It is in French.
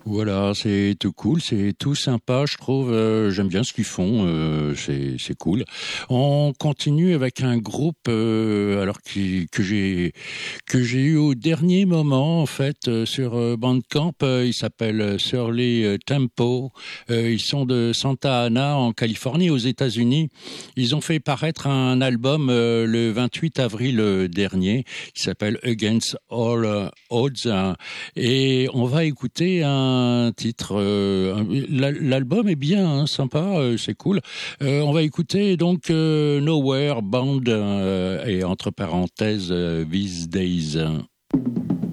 Voilà, c'est tout cool, c'est tout sympa, je trouve. J'aime bien ce qu'ils font, c'est cool. On continue avec un groupe, que j'ai eu au dernier moment en fait sur Bandcamp. Il s'appelle Surly Tempo. Ils sont de Santa Ana en Californie, aux États-Unis. Ils ont fait paraître un album le 28 avril dernier, qui s'appelle Against All Odds. Et on va écouter un titre. L'album est bien, hein, sympa, c'est cool. On va écouter donc Nowhere Bound et entre parenthèses These Days.